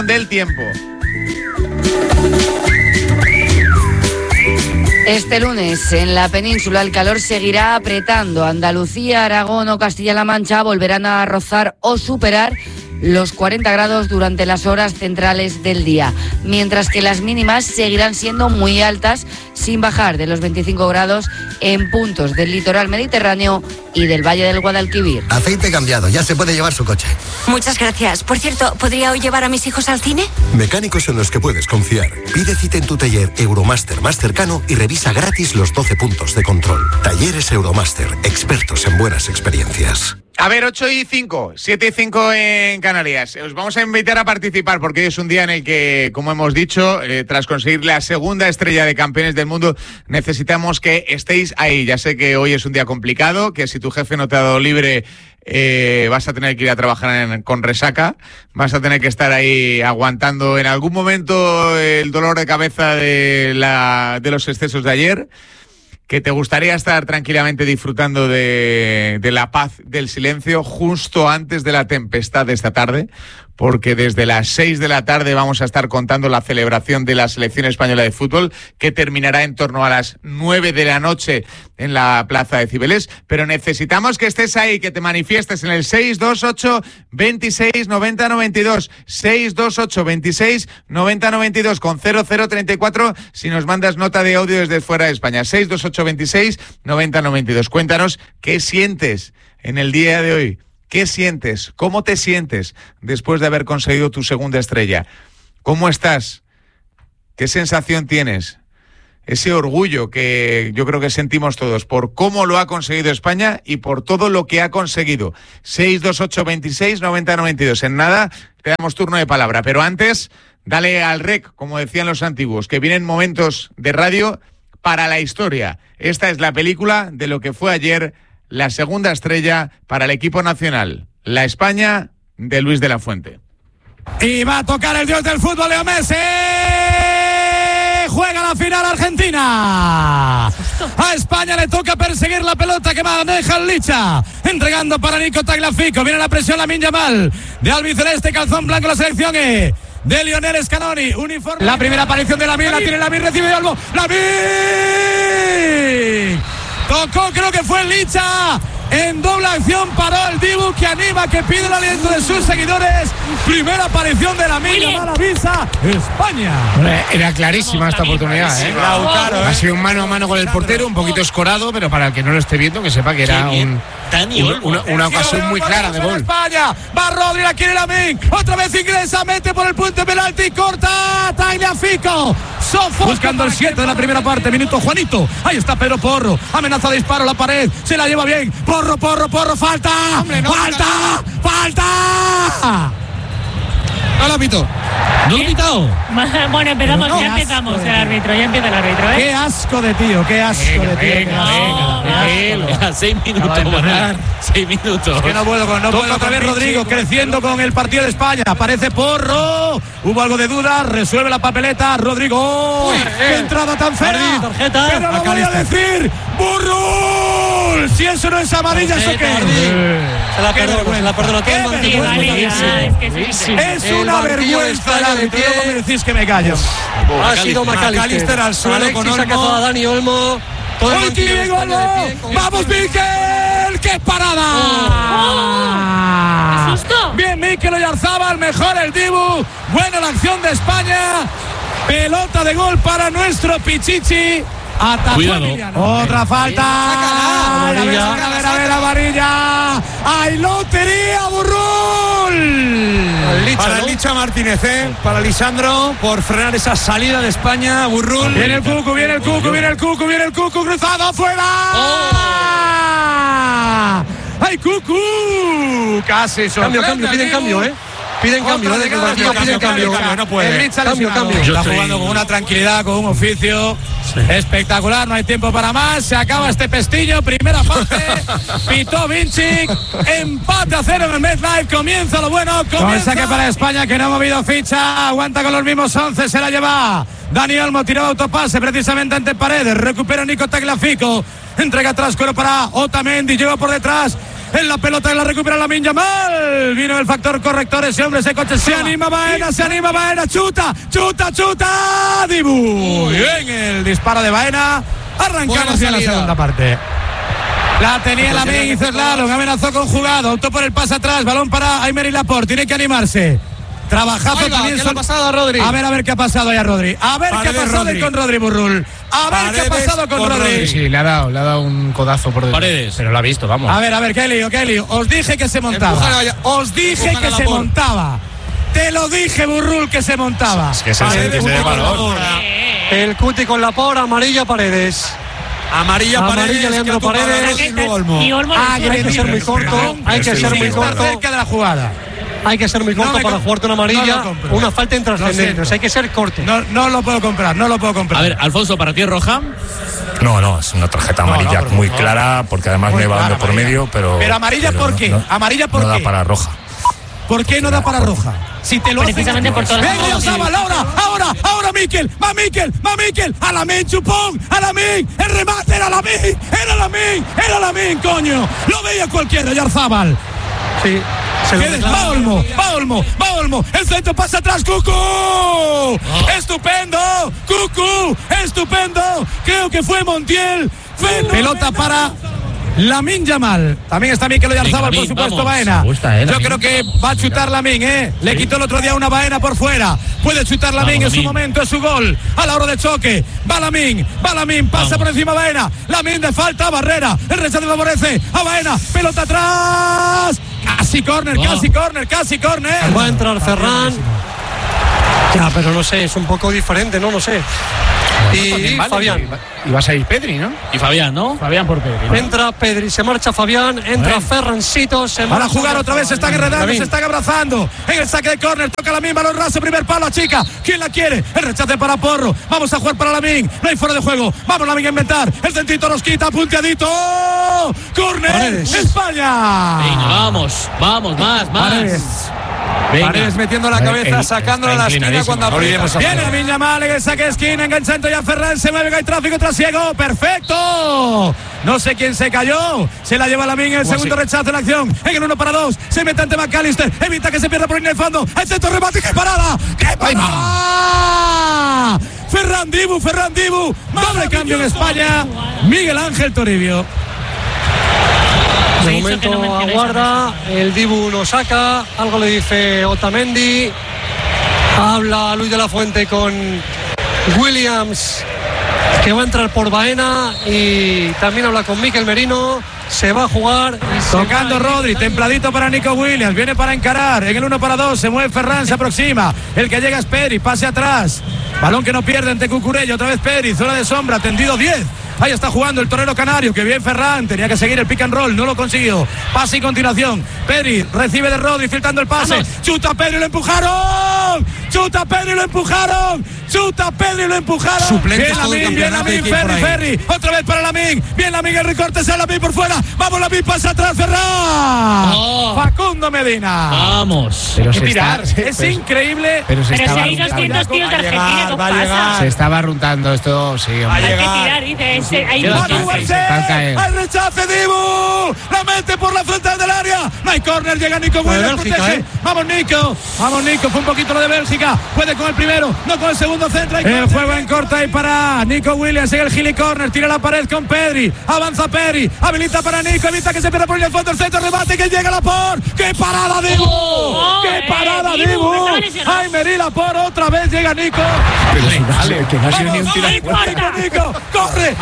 del tiempo. Este lunes en la península el calor seguirá apretando. Andalucía, Aragón o Castilla-La Mancha volverán a rozar o superar los 40 grados durante las horas centrales del día, mientras que las mínimas seguirán siendo muy altas, sin bajar de los 25 grados en puntos del litoral mediterráneo y del Valle del Guadalquivir. Aceite cambiado, ya se puede llevar su coche. Muchas gracias. Por cierto, ¿podría hoy llevar a mis hijos al cine? Mecánicos en los que puedes confiar. Pide cita en tu taller Euromaster más cercano y revisa gratis los 12 puntos de control. Talleres Euromaster, expertos en buenas experiencias. A ver, 8:05, 7:05 en Canarias. Os vamos a invitar a participar porque hoy es un día en el que, como hemos dicho, tras conseguir la segunda estrella de Campeones del Mundo, necesitamos que estéis ahí. Ya sé que hoy es un día complicado, que si tu jefe no te ha dado libre, vas a tener que ir a trabajar con resaca, vas a tener que estar ahí aguantando en algún momento el dolor de cabeza de los excesos de ayer, que te gustaría estar tranquilamente disfrutando de la paz del silencio justo antes de la tempestad de esta tarde, porque desde las 6 de la tarde vamos a estar contando la celebración de la selección española de fútbol, que terminará en torno a las 9 de la noche en la Plaza de Cibeles, pero necesitamos que estés ahí, que te manifiestes en el 628 26 90 92, 628 26 90 92 con 0034 si nos mandas nota de audio desde fuera de España, 628 26 90 92. Cuéntanos qué sientes en el día de hoy. ¿Qué sientes? ¿Cómo te sientes después de haber conseguido tu segunda estrella? ¿Cómo estás? ¿Qué sensación tienes? Ese orgullo que yo creo que sentimos todos por cómo lo ha conseguido España y por todo lo que ha conseguido. 628 26 90 92. En nada te damos turno de palabra, pero antes dale al rec, como decían los antiguos, que vienen momentos de radio para la historia. Esta es la película de lo que fue ayer la segunda estrella para el equipo nacional, la España de Luis de la Fuente. Y va a tocar el dios del fútbol, Leo Messi. Juega la final Argentina. A España le toca perseguir la pelota que maneja el Licha, entregando para Nico Tagliafico. Viene la presión, Lamine Yamal, de albiceleste, calzón blanco, la selección de Lionel Scaloni. Uniforme. La primera aparición de Lamine, la tiene Lamine, recibe de algo. Lamine tocó, creo que fue el Licha. En doble acción paró el Dibu, que anima, que pide el aliento de sus seguidores. Primera aparición de Lamine Yamal, avisa España. Era clarísima esta oportunidad, ¿eh? Ha sido un mano a mano con el portero, un poquito escorado, pero para el que no lo esté viendo, que sepa que era una ocasión muy clara de gol. España, va Rodri, la quiere Lamine, otra vez ingresa, mete por el punto penalti, corta Tagliafico. Buscando el 7 de la primera parte, minuto Juanito. Ahí está Pedro Porro, amenaza de disparo, la pared, se la lleva bien. Porro, falta. Hombre, no, falta. No lo pito. ¿No lo he pitado? Bueno, empezamos, ya empezamos el árbitro, ya empieza el árbitro, ¿eh? Qué asco de tío, qué asco de tío. Venga, 6 minutos, 6 minutos. Es que no puedo otra vez Rodrigo, creciendo con el partido de España. Aparece Porro, hubo algo de duda, resuelve la papeleta, Rodrigo. ¡Qué entrada tan fea! Tarjeta. Pero lo voy a decir, ¡Burrul! Si eso no es amarilla, ¿eso qué es? Se la perdona todo. Es una vergüenza el árbitro, no me decís que me callo. Ha sido McAllister al suelo con Olmo. A Dani Olmo. ¡Vamos, Mikel! ¡Qué parada! ¡Qué susto! Bien, Mikel Oyarzabal, mejor el Dibu. Buena la acción de España. Pelota de gol para nuestro Pichichi. Cuidado. Otra falta. A ver, amarilla. ¡Hay lotería, Burrul! Para el Licha Martínez, para Lisandro, por frenar esa salida de España, Burrul. Viene el Cucu, cruzado afuera. ¡Ay, Cucu! Casi Cambio, piden cambio, Piden cambio, no puede. Cambio. Está jugando con una tranquilidad, con un oficio espectacular, no hay tiempo para más. Se acaba este pestillo, primera parte. Pitó Vinci, empate a 0 en el MetLife. Comienza lo bueno. Con saque para España, que no ha movido ficha. Aguanta con los mismos 11, se la lleva Dani Olmo, tiró autopase precisamente ante Paredes. Recupera Nico Tagliafico. Entrega atrás, cuero para Otamendi. Llegó por detrás en la pelota, la recupera Lamine Yamal. Vino el factor corrector, ese hombre, ese coche. Se anima Baena, chuta. Dibu. Bien el disparo de Baena. Arrancamos ya la segunda parte. La tenía Lamine, hizo slalom, amenazó con jugada, optó por el pase atrás, balón para Aymeric Laporte, tiene que animarse. Trabajazo también. ¿Qué le ha pasado a Rodri? A ver qué ha pasado ahí a Rodri. A ver qué ha pasado ahí con Rodri Burrul. A ver qué ha pasado con Rodri. Sí, le ha dado un codazo por detrás. Paredes. Pero lo ha visto, vamos. A ver, qué lío. Os dije que se montaba. Os dije que se montaba. Te lo dije, Burrul, que se montaba. Es que se de valor. El Cuti con Laporte, amarilla Paredes. Amarilla Leandro Paredes. Y Olmo. Hay que ser muy corto. Hay que ser muy corto. Cerca de la jugada. Hay que ser muy corto para jugarte una amarilla, una falta intrascendente. Hay que ser corto. No lo puedo comprar. A ver, Alfonso, ¿para ti es roja? No, es una tarjeta amarilla muy clara, porque además no hay balón de por medio, pero... ¿Pero amarilla por qué? ¿Amarilla por qué? No da para roja. ¿Por qué no da para roja? Si te lo precisamente hacen... por todas las ¡Venga, Zabal! ¡Ahora, Miquel! ¡Va Miquel! ¡A Lamine, chupón! ¡A Lamine! ¡El remate era Lamine, coño! ¡Lo veía cualquiera, Yarzábal! Sí. Va Olmo, el centro pasa atrás, Cucu. Estupendo, creo que fue Montiel. Pelota para Lamine Yamal. También está Mikel Oyarzabal, por supuesto, Baena. Yo creo que va a chutar Lamine, Le quitó el otro día una Baena por fuera. Puede chutar Lamine en su momento, es su gol. A la hora de choque, va Lamine, pasa por encima Baena. Lamine de falta, barrera. El rechazo favorece a Baena. Pelota atrás. Casi córner. Va a entrar Ferran. Ya, pero no sé, es un poco diferente, no sé. Y Fabián. Y va a salir Pedri, ¿no? Y Fabián, ¿no? Fabián por Pedri, ¿no? Entra Pedri, se marcha Fabián, entra Ferrancito, se marcha. Para jugar otra vez, se están enredando, se están abrazando. En el saque de córner, toca Lamine, balón raso, primer palo, chica. ¿Quién la quiere? El rechace para Porro. Vamos a jugar para Lamine. No hay fuera de juego. Vamos Lamine a inventar. El centrito nos quita, punteadito. Córner, España. Venga, vamos, más. Paredes metiendo la cabeza, sacándola a la esquina cuando aprieta. Viene Lamine Yamal en el saque de esquina, enganchando ya Ferran, se mueve, hay tráfico trasiego, perfecto. No sé quién se cayó, se la lleva Lamine en el segundo rechazo en la acción, en el 1-2, se mete ante McAllister, evita que se pierda por en el fondo, el centro remate, ¡qué parada! Ferran Dibu, doble cambio en España, Miguel Ángel Toribio. De momento aguarda, el Dibu lo saca, algo le dice Otamendi, habla Luis de la Fuente con Williams, que va a entrar por Baena, y también habla con Mikel Merino. Se va a jugar. Tocando Rodri, templadito para Nico Williams, viene para encarar, en el 1-2, se mueve Ferran, se aproxima, el que llega es Pedri, pase atrás, balón que no pierde ante Cucurella, otra vez Pedri, zona de sombra, tendido 10. Ahí está jugando el torero canario, que bien Ferran, tenía que seguir el pick and roll, no lo consiguió. Pase y continuación. Pedri recibe de Rodri, filtrando el pase. ¡Vamos! Chuta Pedri, lo empujaron. Bien Lamine, Ferri. Otra vez para Lamine. Bien Lamine, el recorte, sale Lamine por fuera. Vamos Lamine, pasa atrás Ferran. Facundo Medina. Vamos. Pero es increíble. Pero si hay 200 tíos de Argentina, ¿qué pasa? Se estaba runtando esto, sí. Hay que tirar, dice. Hay ¡Al rechace, Dibu! ¡La mete por la frontal del área! No hay córner, llega Nico Williams. Vamos, Nico, fue un poquito lo de Bélgica. Puede con el primero, no con el segundo centro. El juego en corta y para Nico Williams en el Gili corner. Tira la pared con Pedri. Avanza Pedri, habilita para Nico, evita que se pierda por el fondo. El centro, remate, que llega Laporte. ¡Qué parada, Dibu! Dibu! Aymeric Laporte, otra vez llega Nico. Que no ha sido ni un tiro. Nico, corre.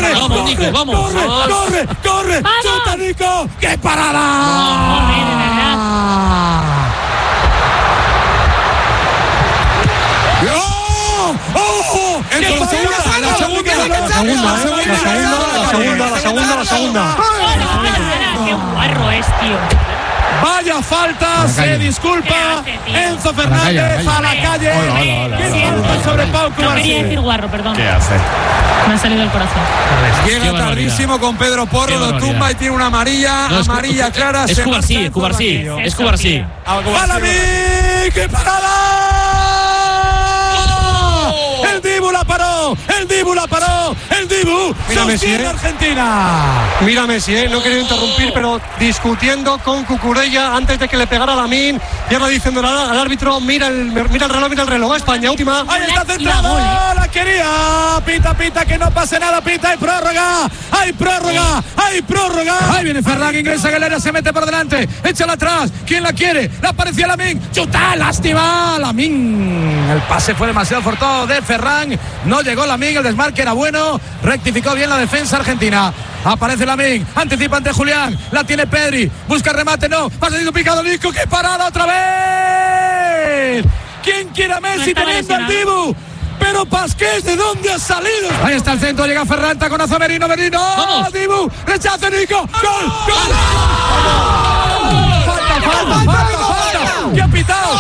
Chuta, Nico. ¡Qué parada! La segunda. ¡Qué guarro es, tío! Vaya falta, se disculpa Enzo Fernández a la calle. Sobre Pau Cubarsí. No quería decir guarro, perdón. ¿Qué hace? Me ha salido del corazón. Llega tardísimo con Pedro Porro, lo tumba y tiene una amarilla, clara. Es Cubarsí. ¡Lamine! ¡Qué parada! El Dibu la paró. Dibu. Mira Sostiene Messi, Argentina. Mira Messi, no quería interrumpir, pero discutiendo con Cucurella antes de que le pegara a Lamine. Y ahora diciendo al árbitro, mira el reloj. A España, última. Ahí está centrado. La quería. Pita, que no pase nada. Pita, hay prórroga. Ahí viene Ferran, ingresa Galera, se mete por delante. Échala atrás. ¿Quién la quiere? La aparecía Lamine. Chuta, lástima. Lamine. El pase fue demasiado forzado de Ferran. No llegó Lamine, el desmarque era bueno. Rectificó bien la defensa argentina. Aparece Lamine, anticipa ante Julián, la tiene Pedri, busca el remate, no, pase picado Nico, ¡qué parada otra vez! ¿Quién quiere a Messi teniendo al Dibu? Pero Pasqués, ¿de dónde ha salido? Ahí está el centro, llega Ferran, taconazo Merino, ¡vamos! Dibu, rechazo Nico, ¡gol! ¡Falta! ¿Qué ha pitado?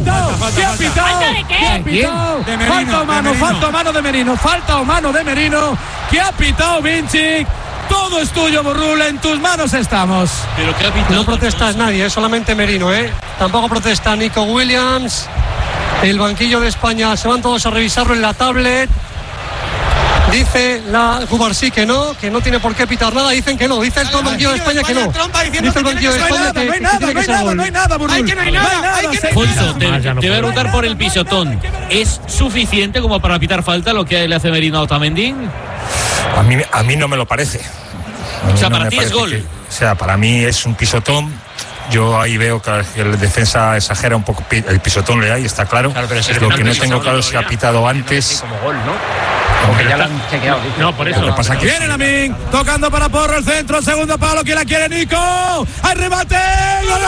Falta mano de Merino, ¿qué ha pitado Vinci? Todo es tuyo, Burrul, en tus manos estamos. Pero ¿qué ha pitado? No protesta nadie, solamente Merino, Tampoco protesta Nico Williams. El banquillo de España se van todos a revisarlo en la tablet. Dice la Cubarsí que no tiene por qué pitar nada. Dicen que no, dice el banquillo de España que no. Dice el banquillo de España que no hay nada, Burrul. Alfonso, te voy a preguntar por el pisotón. ¿Es suficiente como para pitar falta lo que le hace Merino a Otamendi? A mí no me lo parece. O sea, para ti es gol. Para mí es un pisotón. Yo ahí veo que el defensa exagera un poco el pisotón, le hay, está claro. Lo que no tengo claro es si ha pitado antes. Como gol, ¿no? Porque ya lo han chequeado. No, por eso. Viene Lamine, tocando para Porro, el centro, segundo palo, que la quiere Nico. ¡Hay remate! ¡Gol!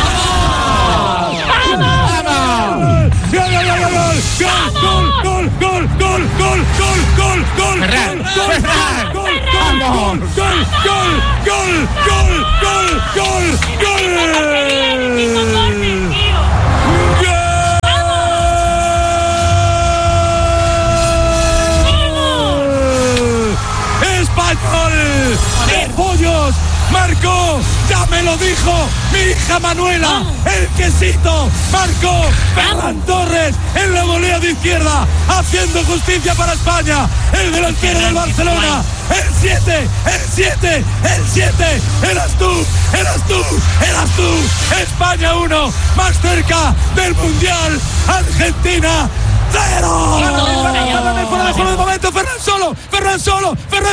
¡Español! ¡De pollos! Marcó, ya me lo dijo mi hija Manuela, el quesito, marcó Ferran Torres en la volea de izquierda, haciendo justicia para España, el delantero del Barcelona, el 7, eras tú, España 1, más cerca del Mundial, Argentina 0. Fuera de juego de momento, Ferran solo,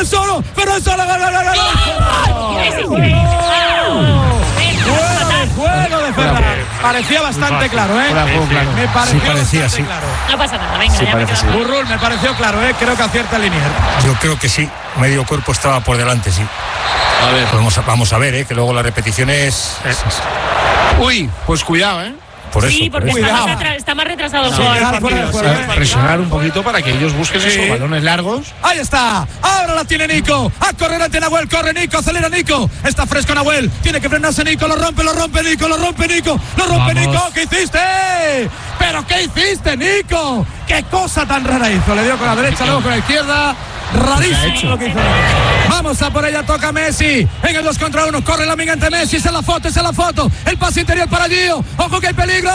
Juego de Ferran. Parecía bastante claro, Me pareció bastante claro. No pasa nada, venga. Burrul, me pareció claro, Creo que acierta el Linier. Yo creo que sí. Medio cuerpo estaba por delante, sí. A ver. Vamos a ver, que luego la repetición es... Uy, pues cuidado, Por eso, sí, porque está más retrasado el juego. Presionar un poquito para que ellos busquen esos balones largos. Ahí está, ahora la tiene Nico, a correr ante Nahuel, corre Nico, acelera Nico, está fresco Nahuel, tiene que frenarse Nico, lo rompe Nico, ¿qué hiciste? ¿Pero qué hiciste, Nico? ¿Qué cosa tan rara hizo? Le dio con la derecha, luego con la izquierda. Rarísimo lo que hizo. Vamos a por ella, toca Messi en el 2 contra 1, corre Lamine ante Messi, esa es la foto, el pase interior para Gio, ojo que hay peligro,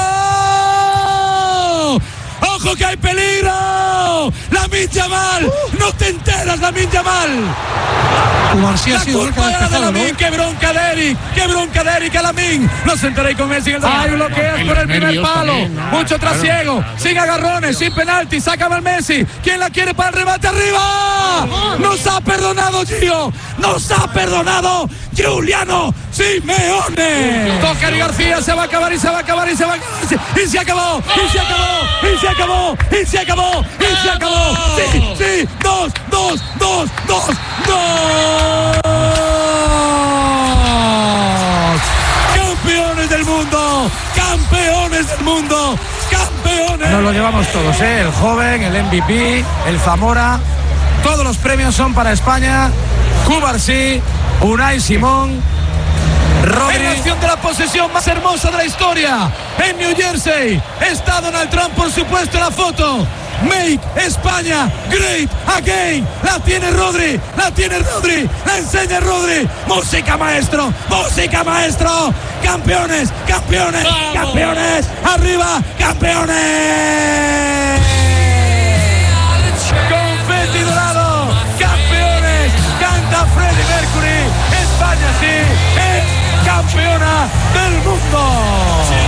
Lamine Yamal, no te enteras, Lamine Yamal. La culpa era de Lamine, qué bronca de Eric a Lamine. No se enteréis con Messi. Hay bloqueos por el primer palo. Mucho trasiego, sin agarrones, sin penalti. Sácame al Messi. ¿Quién la quiere para el remate arriba? Nos ha perdonado Gio. Nos ha perdonado Giuliano Simeone. Toca Eric García, se va a acabar. Y se acabó. Sí, 2. Campeones del mundo. Nos lo llevamos todos, el joven, el MVP, el Zamora. Todos los premios son para España. Cubarsí, Unai Simón, Rodri. En la acción de la posesión más hermosa de la historia, en New Jersey, está Donald Trump, por supuesto, en la foto. Make España great again. La tiene Rodri, la enseña Rodri. Música maestro. Campeones. Arriba, campeones. Confeti dorado, campeones. campeona del mundo.